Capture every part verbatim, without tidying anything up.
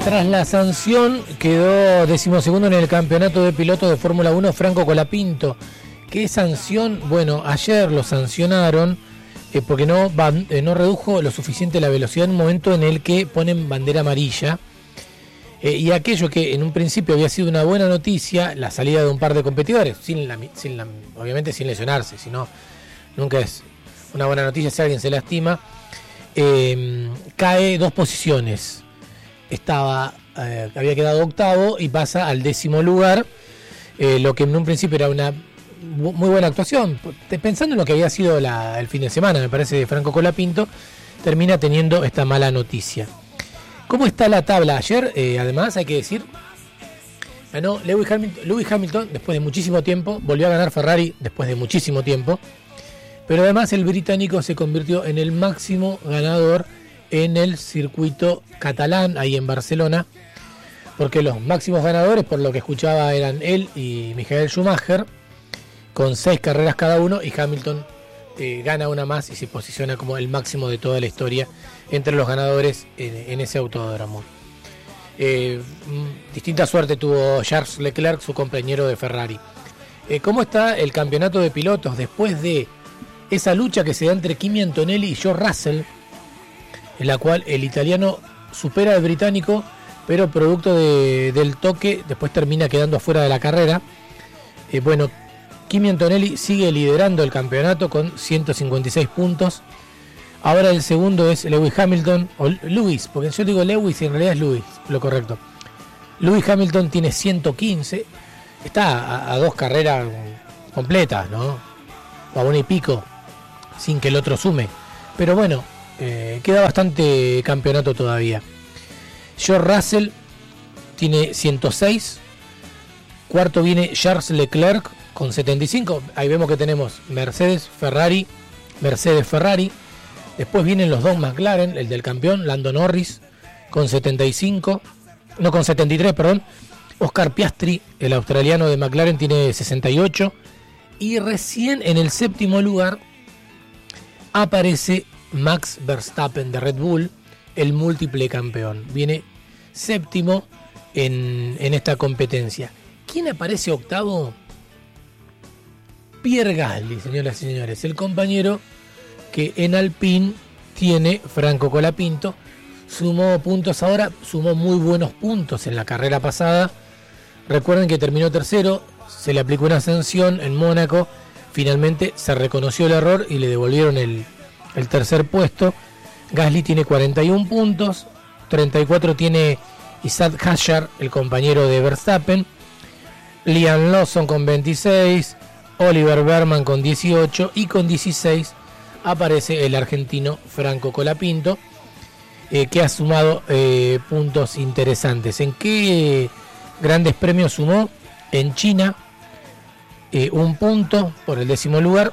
Tras la sanción quedó decimosegundo en el campeonato de pilotos de Fórmula uno Franco Colapinto. ¿Qué sanción? Bueno, ayer lo sancionaron eh, porque no, van, eh, no redujo lo suficiente la velocidad en un momento en el que ponen bandera amarilla. Eh, y aquello que en un principio había sido una buena noticia, la salida de un par de competidores, sin la, sin la, obviamente sin lesionarse, sino nunca es una buena noticia si alguien se lastima, eh, cae dos posiciones. Estaba, eh, había quedado octavo y pasa al décimo lugar, eh, lo que en un principio era una muy buena actuación. Pensando en lo que había sido la, el fin de semana, me parece, de Franco Colapinto, termina teniendo esta mala noticia. ¿Cómo está la tabla? Ayer, eh, además, hay que decir, ganó Lewis Hamilton, Lewis Hamilton después de muchísimo tiempo, volvió a ganar Ferrari después de muchísimo tiempo, pero además el británico se convirtió en el máximo ganador en el circuito catalán, ahí en Barcelona, porque los máximos ganadores, por lo que escuchaba, eran él y Michael Schumacher, con seis carreras cada uno, y Hamilton eh, gana una más y se posiciona como el máximo de toda la historia entre los ganadores en, en ese autódromo. Eh, distinta suerte tuvo Charles Leclerc, su compañero de Ferrari. Eh, ¿Cómo está el campeonato de pilotos después de esa lucha que se da entre Kimi Antonelli y George Russell, en la cual el italiano supera al británico, pero producto de, del toque después termina quedando afuera de la carrera? Eh, bueno, Kimi Antonelli sigue liderando el campeonato con ciento cincuenta y seis puntos. Ahora el segundo es Lewis Hamilton, o Lewis, porque yo digo Lewis y en realidad es Lewis, lo correcto. Lewis Hamilton tiene ciento quince, está a, a dos carreras completas, ¿no? O a una y pico, sin que el otro sume. Pero bueno, eh, queda bastante campeonato todavía. George Russell tiene ciento seis, cuarto viene Charles Leclerc con setenta y cinco, ahí vemos que tenemos Mercedes, Ferrari, Mercedes, Ferrari. Después vienen los dos McLaren, el del campeón, Lando Norris, con setenta y cinco, no, con setenta y tres, perdón. Oscar Piastri, el australiano de McLaren, tiene sesenta y ocho. Y recién en el séptimo lugar aparece Max Verstappen de Red Bull, el múltiple campeón. Viene séptimo en, en esta competencia. ¿Quién aparece octavo? Pierre Gasly, señoras y señores, el compañero que en Alpine tiene Franco Colapinto. Sumó puntos ahora, sumó muy buenos puntos en la carrera pasada. Recuerden que terminó tercero, se le aplicó una sanción en Mónaco, finalmente se reconoció el error y le devolvieron el, el tercer puesto. Gasly tiene cuarenta y uno puntos, treinta y cuatro tiene Isaac Hadjar, el compañero de Verstappen, Liam Lawson con veintiséis, Oliver Berman con dieciocho y con dieciséis aparece el argentino Franco Colapinto, eh, que ha sumado eh, puntos interesantes. ¿En qué grandes premios sumó? En China, eh, un punto por el décimo lugar.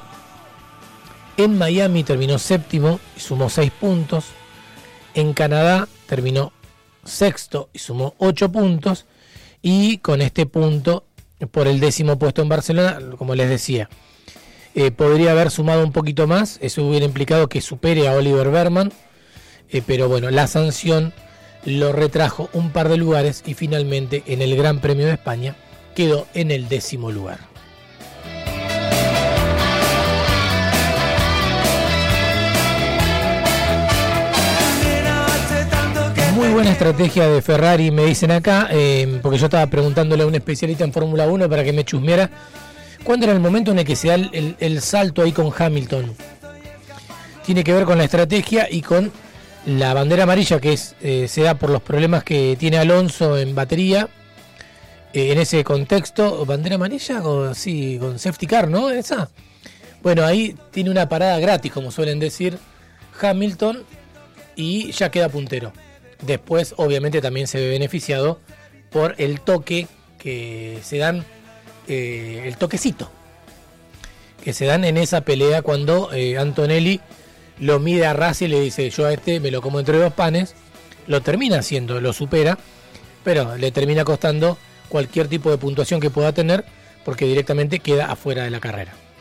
En Miami terminó séptimo y sumó seis puntos. En Canadá terminó sexto y sumó ocho puntos. Y con este punto por el décimo puesto en Barcelona, como les decía, eh, podría haber sumado un poquito más. Eso hubiera implicado que supere a Oliver Berman, eh, pero bueno, la sanción lo retrajo un par de lugares y finalmente en el Gran Premio de España quedó en el décimo lugar. Muy buena estrategia de Ferrari, me dicen acá, eh, porque yo estaba preguntándole a un especialista en Fórmula uno para que me chusmeara cuándo era el momento en el que se da el, el, el salto ahí con Hamilton. Tiene que ver con la estrategia y con la bandera amarilla, que es eh, se da por los problemas que tiene Alonso en batería. Eh, en ese contexto, bandera amarilla con, sí, con safety car, ¿no? Esa. Bueno, ahí tiene una parada gratis, como suelen decir Hamilton, y ya queda puntero. Después, obviamente, también se ve beneficiado por el toque que se dan, eh, el toquecito que se dan en esa pelea cuando eh, Antonelli lo mide a Russell y le dice: yo a este me lo como entre dos panes. Lo termina haciendo, lo supera, pero le termina costando cualquier tipo de puntuación que pueda tener porque directamente queda afuera de la carrera.